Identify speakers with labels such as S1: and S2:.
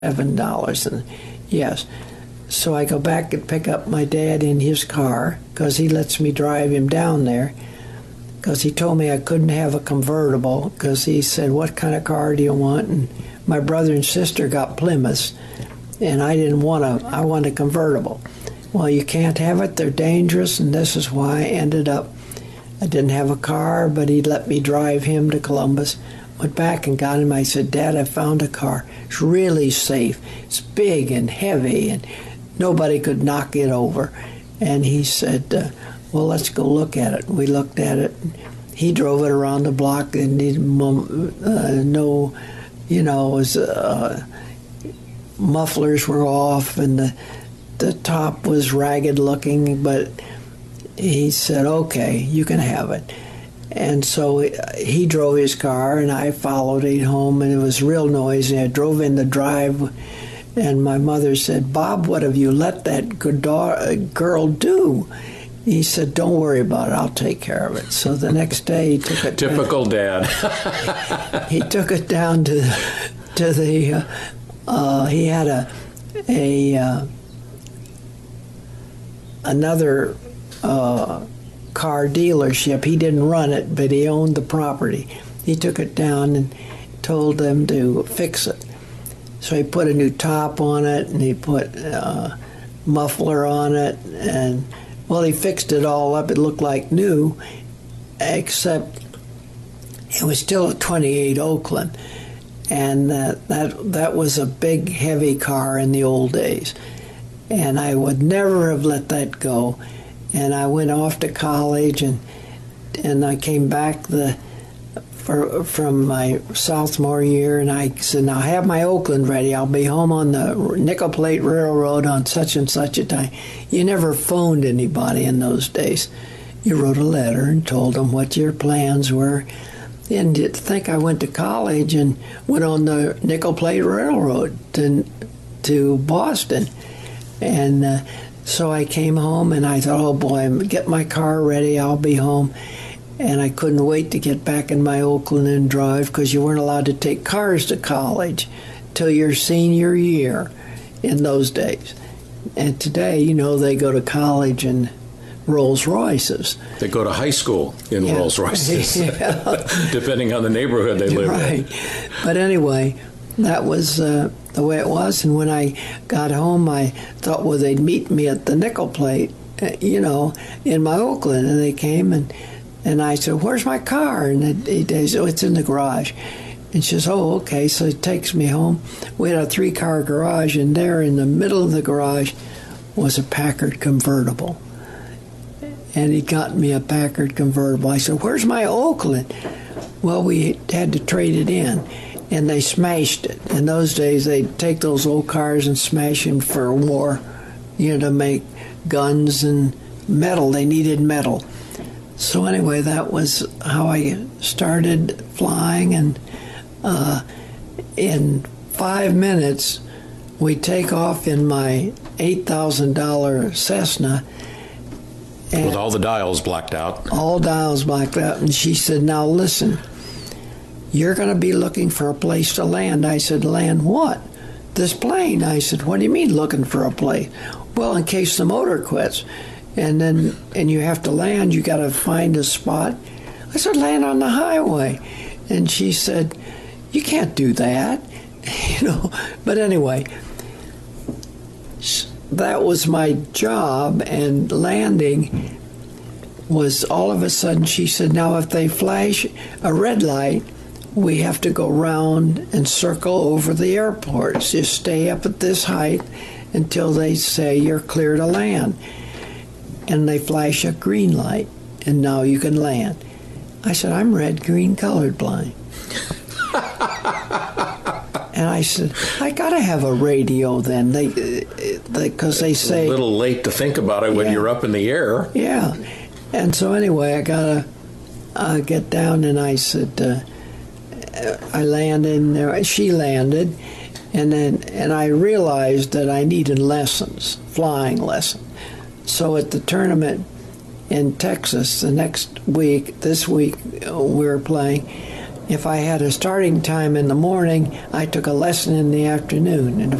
S1: $7. And yes. So I go back and pick up my dad in his car because he lets me drive him down there because he told me I couldn't have a convertible because he said, what kind of car do you want? And my brother and sister got Plymouths, and I didn't want I want a convertible. Well, you can't have it. They're dangerous, and this is why I ended up. I didn't have a car, but he let me drive him to Columbus. Went back and got him. I said, Dad, I found a car. It's really safe. It's big and heavy, and nobody could knock it over. And he said, well, let's go look at it. We looked at it. He drove it around the block, and it was mufflers were off, and the top was ragged looking, but he said, okay, you can have it. And so he drove his car, and I followed it home, and it was real noisy. I drove in the drive, and my mother said, Bob, what have you let that girl do? He said, don't worry about it. I'll take care of it. So the next day he took it.
S2: Typical dad.
S1: He took it down to the, he had another car dealership. He didn't run it, but he owned the property. He took it down and told them to fix it. So he put a new top on it, and he put muffler on it, and well, he fixed it all up. It looked like new, except it was still a 28 Oakland, and that was a big, heavy car in the old days. And I would never have let that go. And I went off to college, and I came back from my sophomore year, and I said, now I have my Oakland ready. I'll be home on the Nickel Plate Railroad on such and such a time. You never phoned anybody in those days. You wrote a letter and told them what your plans were. And you'd think I went to college and went on the Nickel Plate Railroad to Boston. And so I came home, and I thought, oh boy, get my car ready, I'll be home. And I couldn't wait to get back in my Oakland and drive, because you weren't allowed to take cars to college till your senior year in those days. And today, they go to college in Rolls Royces.
S2: They go to high school in Rolls Royces, depending on the neighborhood they live in.
S1: But anyway, that was the way it was. And when I got home, I thought, well, they'd meet me at the Nickel Plate, in my Oakland. And they came, and I said, where's my car? And they said, oh, it's in the garage. And she says, oh, okay. So he takes me home. We had a 3-car garage, and there in the middle of the garage was a Packard convertible. And he got me a Packard convertible. I said, where's my Oakland? Well, we had to trade it in, and they smashed it. In those days, they'd take those old cars and smash them for war, to make guns and metal. They needed metal. So anyway, that was how I started flying, and in 5 minutes, we take off in my $8,000 Cessna.
S2: With all the dials blacked out.
S1: All dials blacked out. And she said, now listen, you're going to be looking for a place to land. I said, land what? This plane. I said, what do you mean looking for a place? Well, in case the motor quits. And you have to land, you got to find a spot. I said, land on the highway. And she said, you can't do that. But anyway, that was my job, and landing was all of a sudden, she said, now if they flash a red light, we have to go round and circle over the airport. Just stay up at this height until they say you're clear to land. And they flash a green light, and now you can land. I said, I'm red-green colorblind. And I said, I got to have a radio then, because they say...
S2: A little late to think about it when you're up in the air.
S1: Yeah. And so anyway, I got to get down, and I said, I landed in there. She landed, and I realized that I needed lessons, flying lessons. So at the tournament in Texas this week we were playing, If I had a starting time in the morning, I took a lesson in the afternoon. And